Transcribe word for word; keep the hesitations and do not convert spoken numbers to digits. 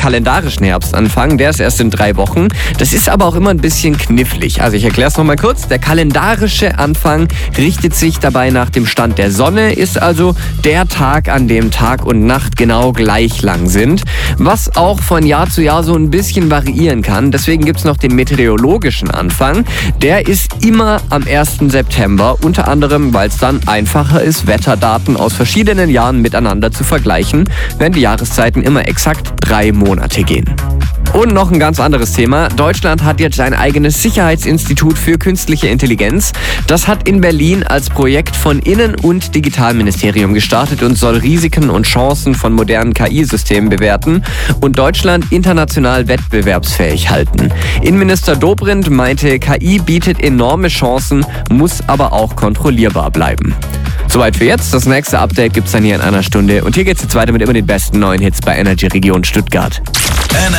kalendarischen Herbstanfang. Der ist erst in drei Wochen. Das ist aber auch immer ein bisschen knifflig. Also ich erkläre es nochmal kurz. Der kalendarische Anfang richtet sich dabei nach dem Stand der Sonne, ist also der Tag, an dem Tag und Nacht genau gleich lang sind, was auch von Jahr zu Jahr so ein bisschen variieren kann. Deswegen gibt es noch den meteorologischen Anfang. Der ist immer am ersten September, unter anderem, weil es dann einfacher ist, Wetterdaten aus verschiedenen Jahren miteinander zu vergleichen, wenn die Jahreszeiten immer exakt drei Monate gehen. Und noch ein ganz anderes Thema. Deutschland hat jetzt ein eigenes Sicherheitsinstitut für künstliche Intelligenz. Das hat in Berlin als Projekt von Innen- und Digitalministerium gestartet und soll Risiken und Chancen von modernen K I-Systemen bewerten und Deutschland international wettbewerbsfähig halten. Innenminister Dobrindt meinte, K I bietet enorme Chancen, muss aber auch kontrollierbar bleiben. Soweit für jetzt. Das nächste Update gibt's dann hier in einer Stunde. Und hier geht's jetzt weiter mit immer den besten neuen Hits bei Energy Region Stuttgart.